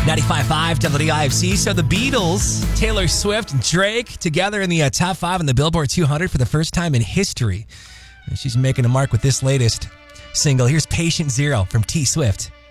95.5 WIFC. So the Beatles, Taylor Swift, and Drake together in the top 5 in the Billboard 200 for the first time in history. And she's making a mark with this latest single. Here's Patient Zero from T Swift.